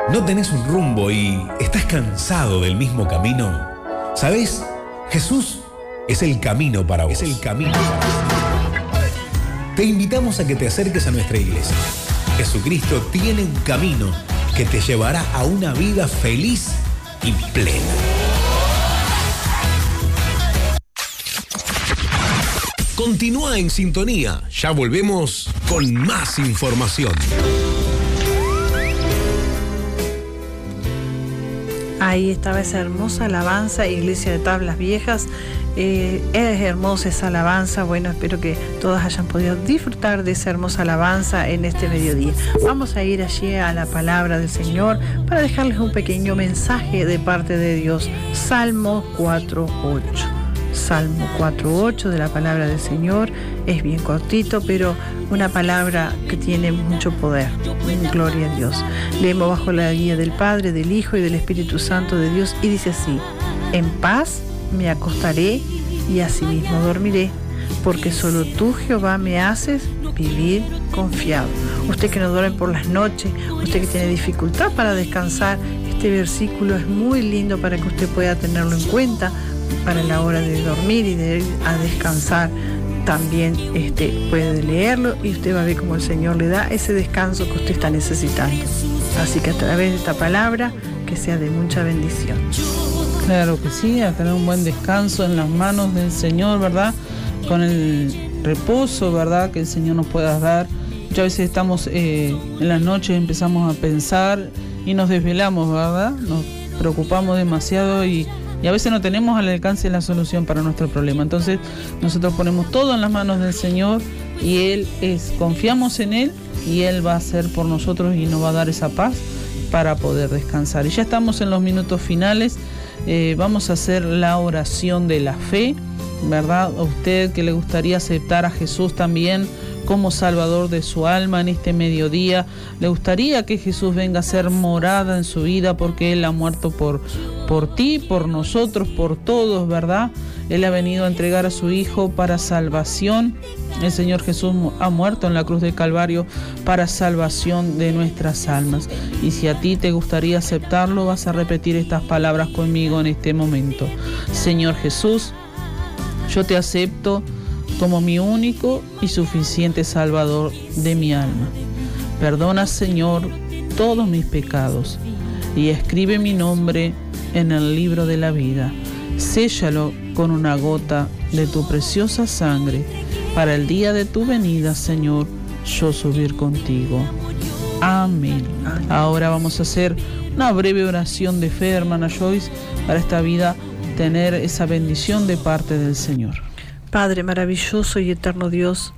¿No tenés un rumbo y estás cansado del mismo camino? ¿Sabés? Jesús es el camino para vos. Es el camino para vos. Te invitamos a que te acerques a nuestra iglesia. Jesucristo tiene un camino que te llevará a una vida feliz y plena. Continúa en sintonía. Ya volvemos con más información. Ahí estaba esa hermosa alabanza, Iglesia de Tablas Viejas. Es hermosa esa alabanza. Bueno, espero que todos hayan podido disfrutar de esa hermosa alabanza en este mediodía. Vamos a ir allí a la palabra del Señor para dejarles un pequeño mensaje de parte de Dios. Salmo 4:8. Salmo 4:8 de la palabra del Señor. Es bien cortito, pero una palabra que tiene mucho poder. Gloria a Dios. Leemos bajo la guía del Padre, del Hijo y del Espíritu Santo de Dios, y dice así: en paz me acostaré y asimismo dormiré, porque solo tú, Jehová, me haces vivir confiado. Usted que no duerme por las noches, usted que tiene dificultad para descansar, este versículo es muy lindo para que usted pueda tenerlo en cuenta para la hora de dormir y de ir a descansar. También puede leerlo y usted va a ver cómo el Señor le da ese descanso que usted está necesitando. Así que a través de esta palabra, que sea de mucha bendición. Claro que sí, a tener un buen descanso en las manos del Señor, ¿verdad? Con el reposo, ¿verdad?, que el Señor nos pueda dar. Muchas veces estamos en las noches, empezamos a pensar y nos desvelamos, ¿verdad? Nos preocupamos demasiado y a veces no tenemos al alcance la solución para nuestro problema. Entonces nosotros ponemos todo en las manos del Señor y confiamos en Él y Él va a hacer por nosotros y nos va a dar esa paz para poder descansar. Y ya estamos en los minutos finales. Vamos a hacer la oración de la fe, ¿verdad? A usted que le gustaría aceptar a Jesús también como Salvador de su alma en este mediodía, le gustaría que Jesús venga a ser morada en su vida porque Él ha muerto por ti, por nosotros, por todos, ¿verdad? Él ha venido a entregar a su Hijo para salvación. El Señor Jesús ha muerto en la cruz del Calvario para salvación de nuestras almas. Y si a ti te gustaría aceptarlo, vas a repetir estas palabras conmigo en este momento. Señor Jesús, yo te acepto como mi único y suficiente Salvador de mi alma. Perdona, Señor, todos mis pecados y escribe mi nombre en el libro de la vida. Séllalo con una gota de tu preciosa sangre para el día de tu venida, Señor, yo subir contigo. Amén. Ahora vamos a hacer una breve oración de fe, hermana Joyce, para esta vida tener esa bendición de parte del Señor. Padre maravilloso y eterno Dios,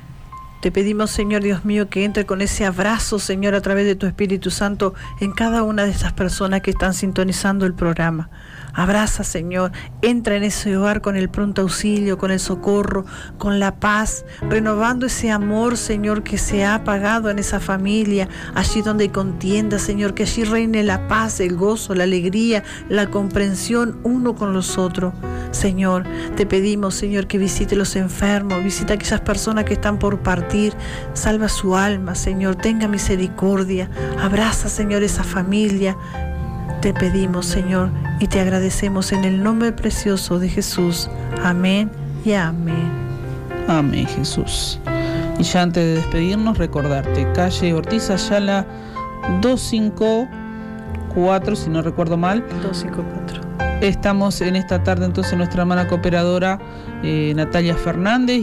te pedimos, Señor Dios mío, que entre con ese abrazo, Señor, a través de tu Espíritu Santo en cada una de estas personas que están sintonizando el programa. Abraza, Señor, entra en ese hogar con el pronto auxilio, con el socorro, con la paz, renovando ese amor, Señor, que se ha apagado en esa familia, allí donde hay contienda, Señor, que allí reine la paz, el gozo, la alegría, la comprensión uno con los otros. Señor, te pedimos, Señor, que visite los enfermos, visita a aquellas personas que están por partir, salva su alma, Señor, tenga misericordia, abraza, Señor, esa familia. Te pedimos, Señor, y te agradecemos en el nombre precioso de Jesús. Amén y amén. Amén, Jesús. Y ya antes de despedirnos, recordarte, calle Ortiz Ayala 254, si no recuerdo mal. 254. Estamos en esta tarde entonces nuestra hermana cooperadora Natalia Fernández